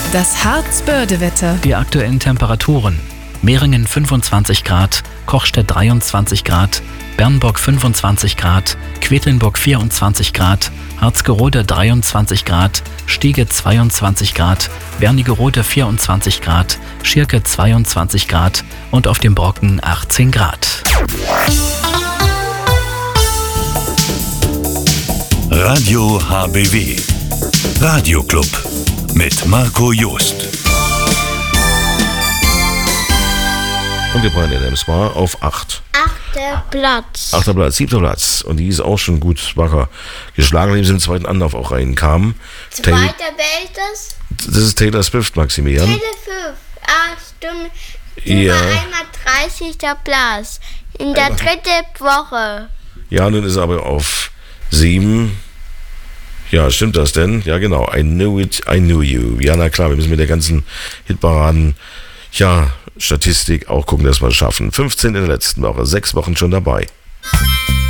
Das Harzbörde-Wetter. Die aktuellen Temperaturen. Mehringen 25 Grad, Kochstedt 23 Grad, Bernburg 25 Grad, Quedlinburg 24 Grad, Harzgerode 23 Grad, Stiege 22 Grad, Wernigerode 24 Grad, Schirke 22 Grad und auf dem Brocken 18 Grad. Radio HBW. Radioclub mit Marco Joost. Und wir bringen den Spa auf 8. 8. Platz. 8. Platz, 7. Platz. Und die ist auch schon gut wacker geschlagen, indem sie im zweiten Anlauf auch reinkam. Zweiter, wer ist das? Das ist Taylor Swift, Maximilian. Taylor Swift. Stimmt. Ja. Einmal 30. Platz. In der dritten Woche. Ja, nun ist er aber auf 7. Ja, stimmt das denn? Ja, genau. I Knew It, I Knew You. Ja, na klar, wir müssen mit der ganzen Hitparaden, Statistik auch gucken, dass wir es schaffen. 15 in der letzten Woche, 6 Wochen schon dabei.